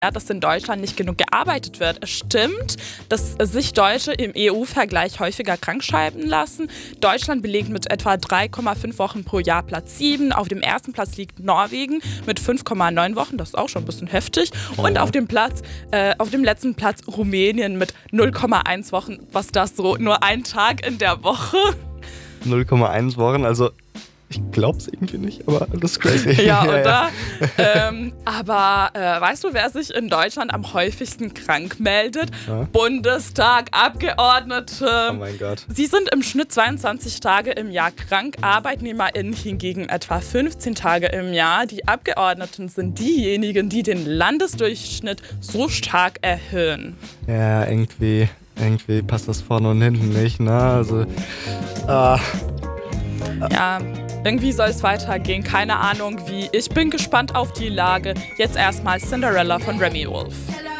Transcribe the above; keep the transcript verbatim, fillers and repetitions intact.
dass in Deutschland nicht genug gearbeitet wird. Es stimmt, dass sich Deutsche im E U-Vergleich häufiger krankschreiben lassen. Deutschland belegt mit etwa drei Komma fünf Wochen pro Jahr Platz sieben. Auf dem ersten Platz liegt Norwegen mit fünf Komma neun Wochen. Das ist auch schon ein bisschen heftig. Und auf dem Platz, äh, auf dem letzten Platz Rumänien mit null Komma eins Wochen. Was das so? Nur ein Tag in der Woche? null Komma eins Wochen, also ich glaub's irgendwie nicht, aber das ist crazy. Ja, oder? Ja, ja. ähm, aber äh, weißt du, wer sich in Deutschland am häufigsten krank meldet? Ja? Bundestagabgeordnete. Oh mein Gott. Sie sind im Schnitt zweiundzwanzig Tage im Jahr krank, ArbeitnehmerInnen hingegen etwa fünfzehn Tage im Jahr. Die Abgeordneten sind diejenigen, die den Landesdurchschnitt so stark erhöhen. Ja, irgendwie, irgendwie passt das vorne und hinten nicht, ne? Also, ah. Ja, irgendwie soll es weitergehen. Keine Ahnung wie. Ich bin gespannt auf die Lage. Jetzt erstmal Cinderella von Remy Wolf.